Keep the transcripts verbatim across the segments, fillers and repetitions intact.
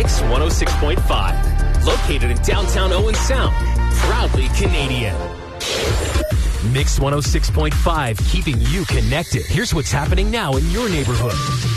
Mix one oh six point five. Located in downtown Owen Sound. Proudly Canadian. Mix one oh six point five, keeping you connected. Here's what's happening now in your neighborhood.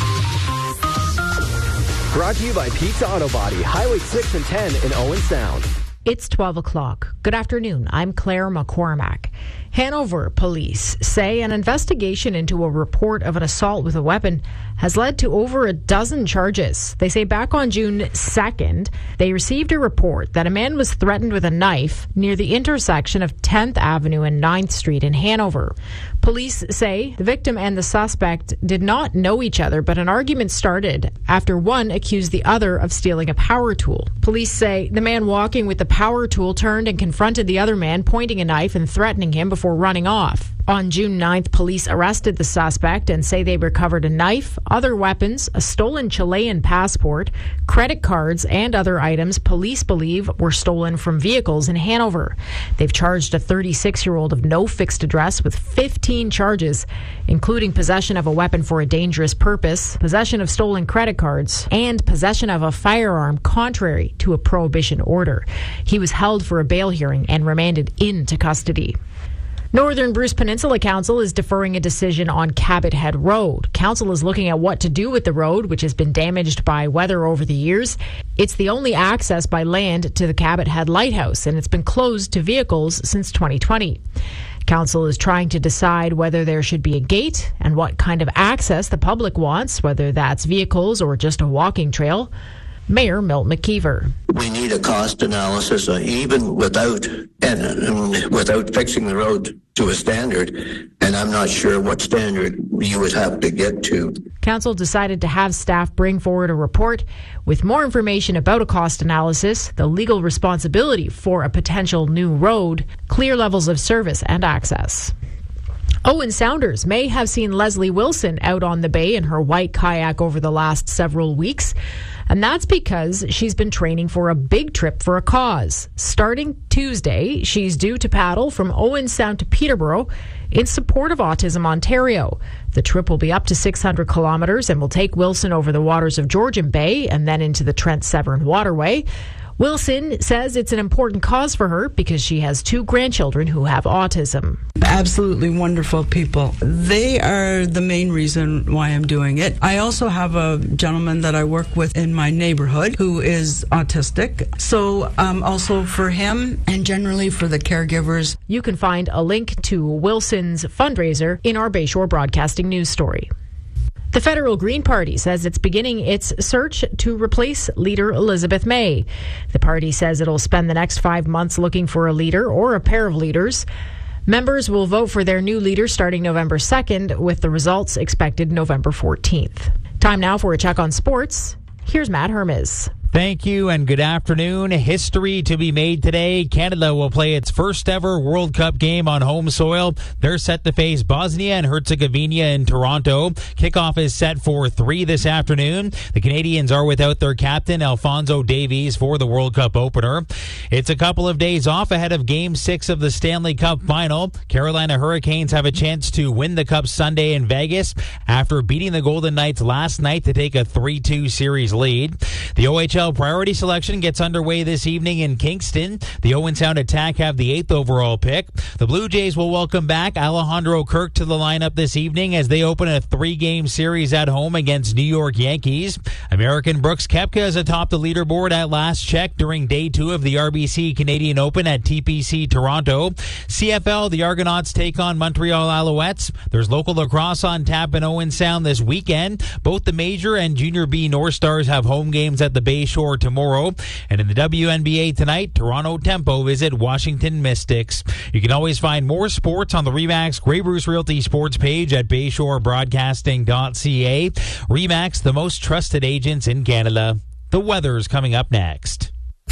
Brought to you by Pizza Auto Body, Highway six and ten in Owen Sound. It's twelve o'clock. Good afternoon. I'm Claire McCormack. Hanover police say an investigation into a report of an assault with a weapon has led to over a dozen charges. They say back on June second, they received a report that a man was threatened with a knife near the intersection of tenth Avenue and ninth Street in Hanover. Police say the victim and the suspect did not know each other, but an argument started after one accused the other of stealing a power tool. Police say the man walking with the power tool turned and confronted the other man, pointing a knife and threatening him before running off. On June ninth, police arrested the suspect and say they recovered a knife, other weapons, a stolen Chilean passport, credit cards, and other items police believe were stolen from vehicles in Hanover. They've charged a thirty-six-year-old of no fixed address with fifteen charges, including possession of a weapon for a dangerous purpose, possession of stolen credit cards, and possession of a firearm contrary to a prohibition order. He was held for a bail hearing and remanded into custody. Northern Bruce Peninsula Council is deferring a decision on Cabot Head Road. Council is looking at what to do with the road, which has been damaged by weather over the years. It's the only access by land to the Cabot Head Lighthouse, and it's been closed to vehicles since twenty twenty. Council is trying to decide whether there should be a gate and what kind of access the public wants, whether that's vehicles or just a walking trail. Mayor Milt McKeever. We need a cost analysis, uh, even without and, uh, without fixing the road to a standard, and I'm not sure what standard you would have to get to. Council decided to have staff bring forward a report with more information about a cost analysis, the legal responsibility for a potential new road, clear levels of service and access. Owen Sounders may have seen Leslie Wilson out on the bay in her white kayak over the last several weeks. And that's because she's been training for a big trip for a cause. Starting Tuesday, she's due to paddle from Owen Sound to Peterborough in support of Autism Ontario. The trip will be up to six hundred kilometres and will take Wilson over the waters of Georgian Bay and then into the Trent Severn Waterway. Wilson says it's an important cause for her because she has two grandchildren who have autism. Absolutely wonderful people. They are the main reason why I'm doing it. I also have a gentleman that I work with in my neighborhood who is autistic. So um, also for him and generally for the caregivers. You can find a link to Wilson's fundraiser in our Bayshore Broadcasting news story. The Federal Green Party says it's beginning its search to replace leader Elizabeth May. The party says it'll spend the next five months looking for a leader or a pair of leaders. Members will vote for their new leader starting November second, with the results expected November fourteenth. Time now for a check on sports. Here's Matt Hermes. Thank you and good afternoon. History to be made today. Canada will play its first ever World Cup game on home soil. They're set to face Bosnia and Herzegovina in Toronto. Kickoff is set for three this afternoon. The Canadians are without their captain, Alphonso Davies, for the World Cup opener. It's a couple of days off ahead of Game six of the Stanley Cup Final. Carolina Hurricanes have a chance to win the Cup Sunday in Vegas after beating the Golden Knights last night to take a three two series lead. The O H L priority selection gets underway this evening in Kingston. The Owen Sound Attack have the eighth overall pick. The Blue Jays will welcome back Alejandro Kirk to the lineup this evening as they open a three-game series at home against New York Yankees. American Brooks Koepka is atop the leaderboard at last check during day two of the R B C Canadian Open at T P C Toronto. C F L, the Argonauts take on Montreal Alouettes. There's local lacrosse on tap in Owen Sound this weekend. Both the Major and Junior B North Stars have home games at the Bayshore tomorrow. And in the W N B A tonight, Toronto Tempo visit Washington Mystics. You can always find more sports on the RE/MAX Grey Bruce Realty sports page at bayshore broadcasting dot c a. RE/MAX, the most trusted agents in Canada. The weather's coming up next.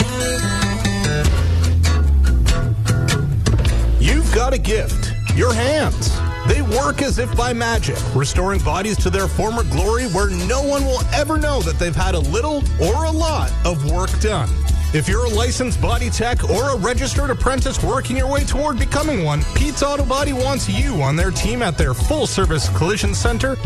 You've got a gift. Your hands. They work as if by magic, restoring bodies to their former glory where no one will ever know that they've had a little or a lot of work done. If you're a licensed body tech or a registered apprentice working your way toward becoming one, Pete's Auto Body wants you on their team at their full-service collision center